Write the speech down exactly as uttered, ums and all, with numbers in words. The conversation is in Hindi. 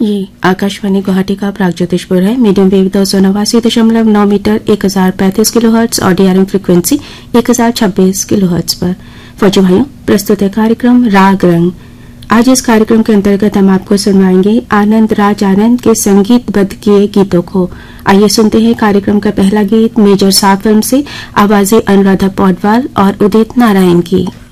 ये आकाशवाणी गुवाहाटी का प्रागज्योतिषपुर है। मीडियम वेव दो सौ नवासी दशमलव नौ मीटर एक हजार पैंतीस किलो हर्ट्ज और डीआरएम फ्रिक्वेंसी एक हजार छब्बीस किलो हर्ट्ज पर। फौजी भाइयों, प्रस्तुत है कार्यक्रम राग रंग। आज इस कार्यक्रम के अंतर्गत हम आपको सुनवाएंगे आनंद राज आनंद के संगीतबद्ध किए गीतों को। आइए सुनते हैं कार्यक्रम का पहला गीत मेजर साहब फिल्म से। आवाजें अनुराधा पौडवाल और उदित नारायण की।